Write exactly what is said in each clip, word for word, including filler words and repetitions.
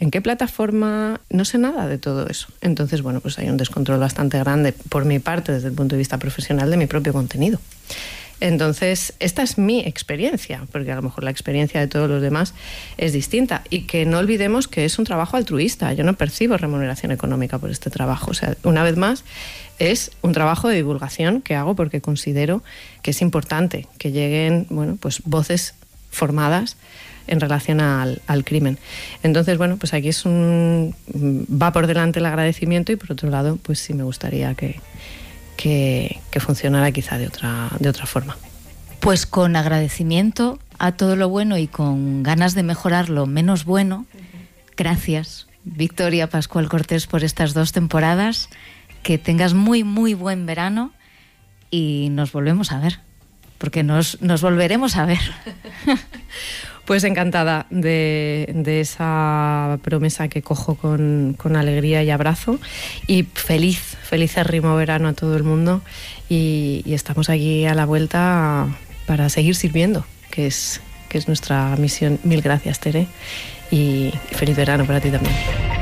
¿En qué plataforma? No sé nada de todo eso. Entonces, bueno, pues hay un descontrol bastante grande por mi parte desde el punto de vista profesional de mi propio contenido. Entonces, esta es mi experiencia, porque a lo mejor la experiencia de todos los demás es distinta. Y que no olvidemos que es un trabajo altruista. Yo no percibo remuneración económica por este trabajo. O sea, una vez más, es un trabajo de divulgación que hago porque considero que es importante que lleguen, bueno, pues voces formadas en relación al, al crimen. Entonces, bueno, pues aquí es un... va por delante el agradecimiento y por otro lado, pues sí me gustaría que... Que, que funcionara quizá de otra, de otra forma. Pues con agradecimiento a todo lo bueno y con ganas de mejorar lo menos bueno, gracias, Victoria Pascual Cortés, por estas dos temporadas. Que tengas muy, muy buen verano y nos volvemos a ver, porque nos, nos volveremos a ver. Pues encantada de, de esa promesa que cojo con, con alegría y abrazo, y feliz, felicérrimo verano a todo el mundo, y, y estamos aquí a la vuelta para seguir sirviendo, que es, que es nuestra misión. Mil gracias, Tere, y feliz verano para ti también.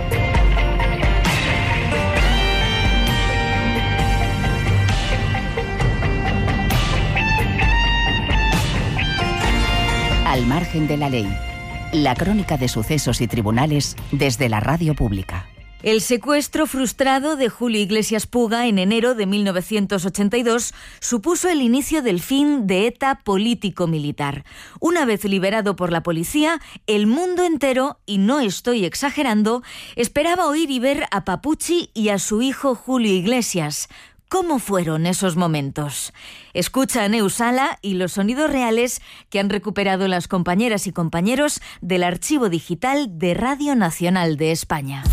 Al margen de la ley. La crónica de sucesos y tribunales desde la radio pública. El secuestro frustrado de Julio Iglesias Puga en enero de mil novecientos ochenta y dos supuso el inicio del fin de ETA político-militar. Una vez liberado por la policía, el mundo entero, y no estoy exagerando, esperaba oír y ver a Papuchi y a su hijo Julio Iglesias. ¿Cómo fueron esos momentos? Escucha a Neusala y los sonidos reales que han recuperado las compañeras y compañeros del Archivo Digital de Radio Nacional de España.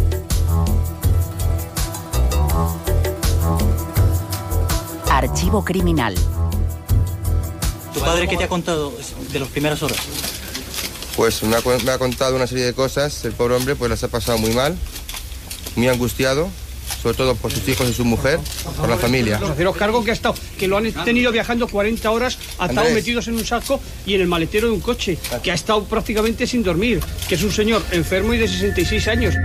Archivo Criminal. ¿Tu padre qué te ha contado de las primeras horas? Pues me ha, me ha contado una serie de cosas. El pobre hombre pues las ha pasado muy mal, muy angustiado, sobre todo por sus hijos y su mujer, por la familia. Haceros cargo que ha estado, que lo han tenido viajando cuarenta horas, atados, Andrés, metidos en un saco y en el maletero de un coche, que ha estado prácticamente sin dormir, que es un señor enfermo y de sesenta y seis años.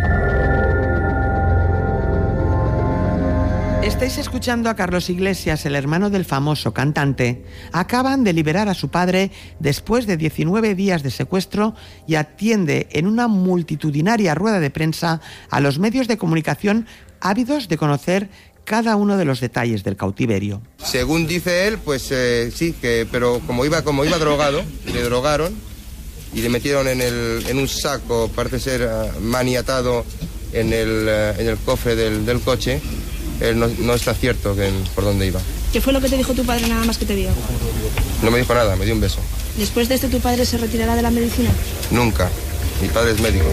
Estáis escuchando a Carlos Iglesias, el hermano del famoso cantante. Acaban de liberar a su padre después de diecinueve días de secuestro y atiende en una multitudinaria rueda de prensa a los medios de comunicación ávidos de conocer cada uno de los detalles del cautiverio. Según dice él, pues eh, sí, que, pero como iba, como iba drogado, le drogaron y le metieron en, el, en un saco, parece ser uh, maniatado en el, uh, en el cofre del, del coche. Él no, no está cierto que, por dónde iba. ¿Qué fue lo que te dijo tu padre nada más que te vio? No me dijo nada, me dio un beso. ¿Después de esto tu padre se retirará de la medicina? Nunca. Mi padre es médico.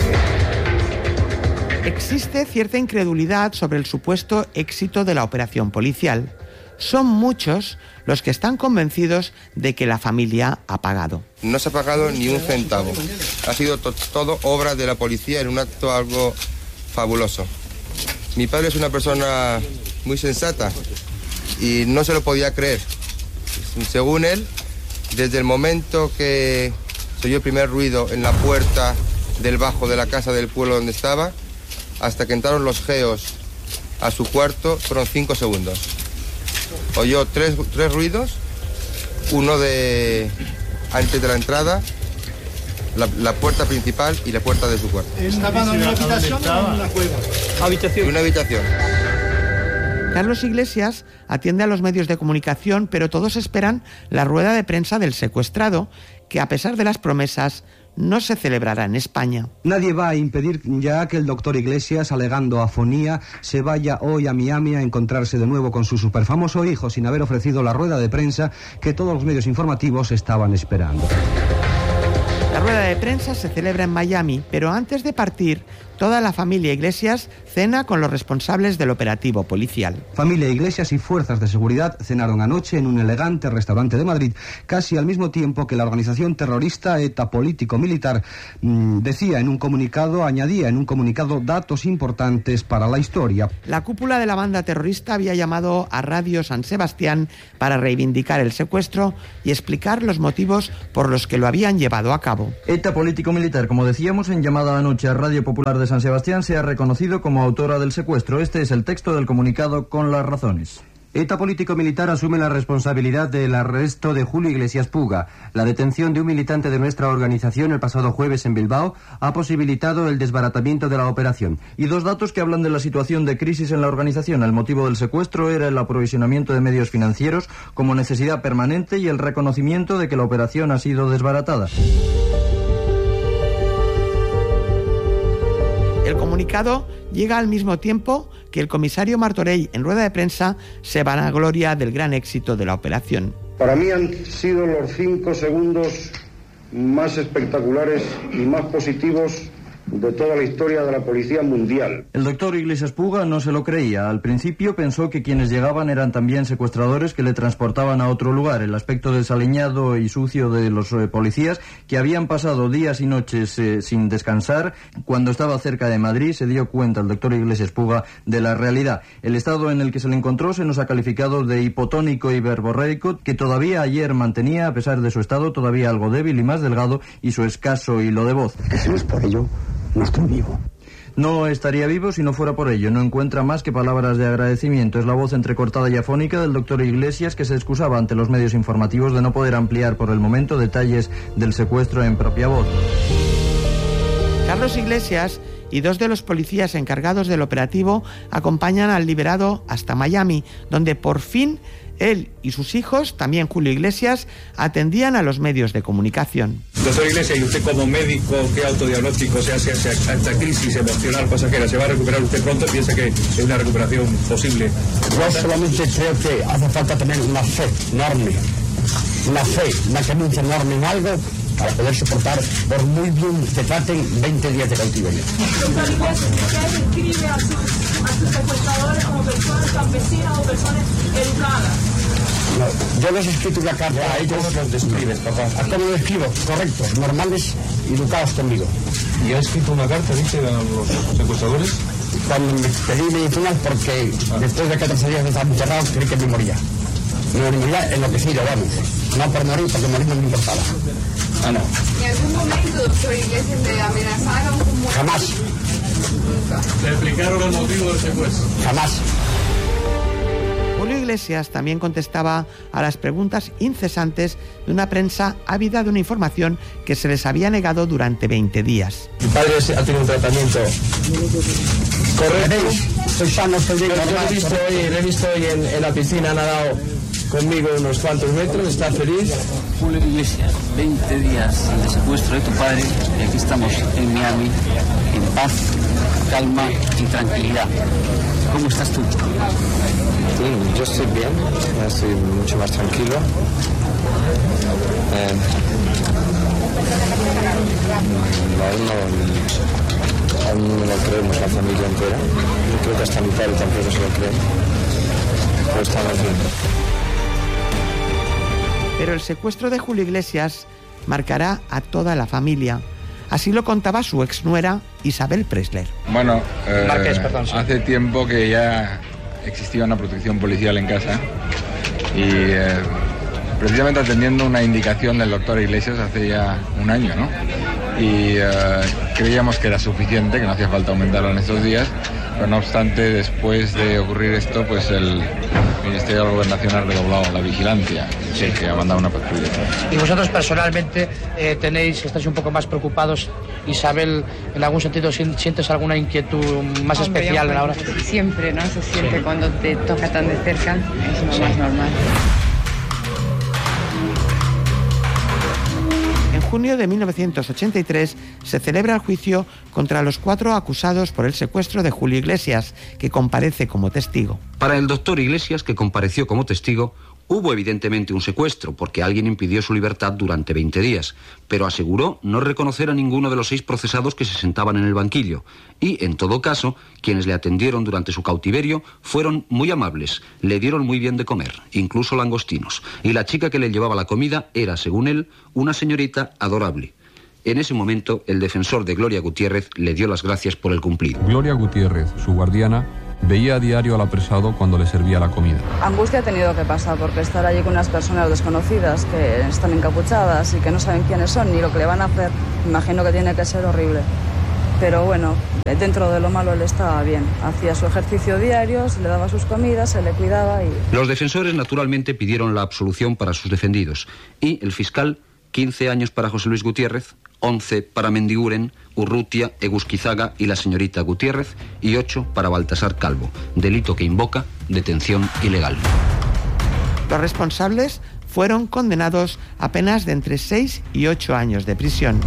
Existe cierta incredulidad sobre el supuesto éxito de la operación policial. Son muchos los que están convencidos de que la familia ha pagado. No se ha pagado ni un centavo. Ha sido to- todo obra de la policía en un acto algo fabuloso. Mi padre es una persona muy sensata y no se lo podía creer. Según él, desde el momento que se oyó el primer ruido en la puerta del bajo de la casa del pueblo donde estaba, hasta que entraron los geos a su cuarto, fueron cinco segundos. Oyó tres, tres ruidos, uno de antes de la entrada, la, la puerta principal y la puerta de su cuarto. ¿Estaba en una habitación o en una cueva? Habitación. Una habitación. Carlos Iglesias atiende a los medios de comunicación, pero todos esperan la rueda de prensa del secuestrado, que a pesar de las promesas no se celebrará en España. Nadie va a impedir ya que el doctor Iglesias, alegando afonía, se vaya hoy a Miami a encontrarse de nuevo con su superfamoso hijo sin haber ofrecido la rueda de prensa que todos los medios informativos estaban esperando. La rueda de prensa se celebra en Miami, pero antes de partir, toda la familia Iglesias cena con los responsables del operativo policial. Familia Iglesias y fuerzas de seguridad cenaron anoche en un elegante restaurante de Madrid, casi al mismo tiempo que la organización terrorista ETA político-militar mmm, decía en un comunicado, añadía en un comunicado datos importantes para la historia. La cúpula de la banda terrorista había llamado a Radio San Sebastián para reivindicar el secuestro y explicar los motivos por los que lo habían llevado a cabo. ETA político-militar, como decíamos en llamada anoche a Radio Popular de San Sebastián, se ha reconocido como autora del secuestro. Este es el texto del comunicado con las razones. ETA político-militar asume la responsabilidad del arresto de Julio Iglesias Puga. La detención de un militante de nuestra organización el pasado jueves en Bilbao ha posibilitado el desbaratamiento de la operación. Y dos datos que hablan de la situación de crisis en la organización. El motivo del secuestro era el aprovisionamiento de medios financieros como necesidad permanente y el reconocimiento de que la operación ha sido desbaratada. El comunicado llega al mismo tiempo que el comisario Martorell, en rueda de prensa, se vanagloria del gran éxito de la operación. Para mí han sido los cinco segundos más espectaculares y más positivos de toda la historia de la policía mundial. El doctor Iglesias Puga no se lo creía. Al principio pensó que quienes llegaban eran también secuestradores que le transportaban a otro lugar. El aspecto desaliñado y sucio de los eh, policías, que habían pasado días y noches eh, sin descansar, cuando estaba cerca de Madrid, se dio cuenta el doctor Iglesias Puga de la realidad. El estado en el que se le encontró se nos ha calificado de hipotónico y verborreico, que todavía ayer mantenía, a pesar de su estado todavía algo débil y más delgado, y su escaso hilo de voz. Que si no es por ello, no estoy vivo. No estaría vivo si no fuera por ello. No encuentra más que palabras de agradecimiento. Es la voz entrecortada y afónica del doctor Iglesias, que se excusaba ante los medios informativos de no poder ampliar por el momento detalles del secuestro en propia voz. Carlos Iglesias y dos de los policías encargados del operativo acompañan al liberado hasta Miami, donde por fin él y sus hijos, también Julio Iglesias, atendían a los medios de comunicación. Doctor Iglesias, y usted como médico, ¿qué autodiagnóstico se hace hacia esta crisis emocional pasajera? ¿Se va a recuperar usted pronto? ¿Piensa que es una recuperación posible? Yo solamente creo que hace falta tener una fe enorme, una fe, una creencia enorme en algo para poder soportar, por muy bien que traten, veinte días de cautiverio. Doctor Iglesias, ¿usted describe a sus, a sus secuestradores como personas campesinas o personas educadas? No, yo les he escrito una carta a ellos. ¿Cómo los describes, papá? ¿A cómo lo describo? Correcto, normales y educados conmigo. ¿Y ha escrito una carta, dice, a los secuestradores? Cuando me pedí medicina, porque ah. después de catorce días de estar encerrado, creí que me moría. Me moría enloquecido, vamos. No por morir, porque morir no me importaba. Ah, no. ¿En algún momento, doctor Iglesias, le amenazaron con muerte? Jamás. Nunca. ¿Le explicaron el motivo del secuestro? Jamás. Julio Iglesias también contestaba a las preguntas incesantes de una prensa ávida de una información que se les había negado durante veinte días. Mi padre ha tenido un tratamiento correcto. Soy sano, estoy bien. Lo he visto hoy, lo he visto hoy en, en la piscina, ha nadado conmigo unos cuantos metros, está feliz. Julio Iglesias, veinte días de secuestro de tu padre, y aquí estamos en Miami, en paz, calma y tranquilidad. ¿Cómo estás tú? Yo estoy bien, estoy mucho más tranquilo. Eh, aún, no, aún no lo creemos la familia entera. Yo creo que hasta mi padre tampoco se lo cree. Pero estamos bien. Pero el secuestro de Julio Iglesias marcará a toda la familia. Así lo contaba su exnuera Isabel Presler. Bueno, eh, Marqués, perdón, sí. hace tiempo que ya existía una protección policial en casa y eh, precisamente atendiendo una indicación del doctor Iglesias hace ya un año, ¿no? Y eh, creíamos que era suficiente, que no hacía falta aumentarlo en estos días, pero no obstante, después de ocurrir esto, pues el Ministerio del Gobierno Nacional ha redoblado la vigilancia, sí, que ha mandado una patrulla. Y vosotros personalmente eh, tenéis, estáis un poco más preocupados. Isabel, ¿en algún sentido sientes alguna inquietud más Hombre, especial bueno, ahora? Siempre, ¿no? Se siente sí. Cuando te toca tan de cerca, es lo sí. más normal. En junio de mil novecientos ochenta y tres se celebra el juicio contra los cuatro acusados por el secuestro de Julio Iglesias, que comparece como testigo. Para el doctor Iglesias, que compareció como testigo, hubo evidentemente un secuestro, porque alguien impidió su libertad durante veinte días, pero aseguró no reconocer a ninguno de los seis procesados que se sentaban en el banquillo, y, en todo caso, quienes le atendieron durante su cautiverio fueron muy amables, le dieron muy bien de comer, incluso langostinos, y la chica que le llevaba la comida era, según él, una señorita adorable. En ese momento, el defensor de Gloria Gutiérrez le dio las gracias por el cumplido. Gloria Gutiérrez, su guardiana, Veía a diario al apresado cuando le servía la comida. Angustia ha tenido que pasar, porque estar allí con unas personas desconocidas que están encapuchadas y que no saben quiénes son ni lo que le van a hacer, imagino que tiene que ser horrible. Pero bueno, dentro de lo malo él estaba bien. Hacía su ejercicio diario, se le daba sus comidas, se le cuidaba y... Los defensores naturalmente pidieron la absolución para sus defendidos y el fiscal, quince años para José Luis Gutiérrez, once para Mendiguren, Urrutia, Egusquizaga y la señorita Gutiérrez y ocho para Baltasar Calvo, delito que invoca detención ilegal. Los responsables fueron condenados a penas de entre seis y ocho años de prisión.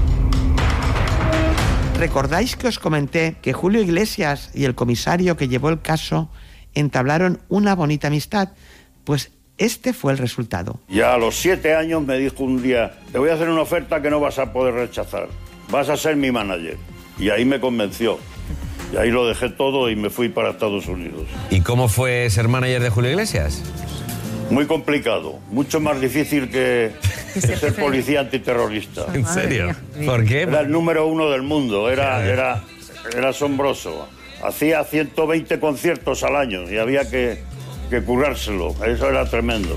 ¿Recordáis que os comenté que Julio Iglesias y el comisario que llevó el caso entablaron una bonita amistad? Pues este fue el resultado. Ya a los siete años me dijo un día, te voy a hacer una oferta que no vas a poder rechazar, vas a ser mi manager. Y ahí me convenció. Y ahí lo dejé todo y me fui para Estados Unidos. ¿Y cómo fue ser manager de Julio Iglesias? Muy complicado, mucho más difícil que, que ser policía antiterrorista. ¿En serio? ¿Por qué? Era el número uno del mundo, era, era, era asombroso. Hacía ciento veinte conciertos al año y había que, que currárselo, eso era tremendo.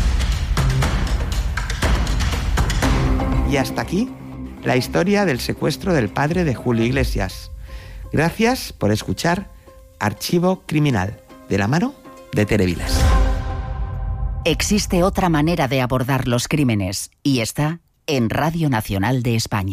Y hasta aquí la historia del secuestro del padre de Julio Iglesias. Gracias por escuchar Archivo Criminal, de la mano de Tere Vilas. Existe otra manera de abordar los crímenes y está en Radio Nacional de España.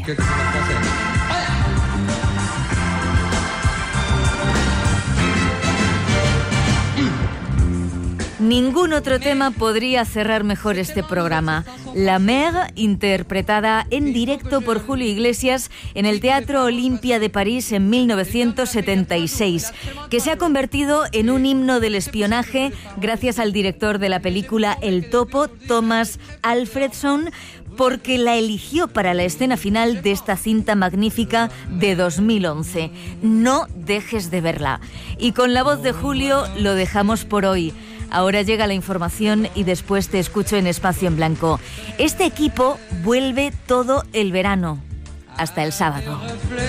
Ningún otro tema podría cerrar mejor este programa. La Mer, interpretada en directo por Julio Iglesias en el Teatro Olimpia de París en mil novecientos setenta y seis, que se ha convertido en un himno del espionaje gracias al director de la película El Topo, Thomas Alfredson, porque la eligió para la escena final de esta cinta magnífica de dos mil once. No dejes de verla. Y con la voz de Julio lo dejamos por hoy. Ahora llega la información y después te escucho en Espacio en Blanco. Este equipo vuelve todo el verano, hasta el sábado.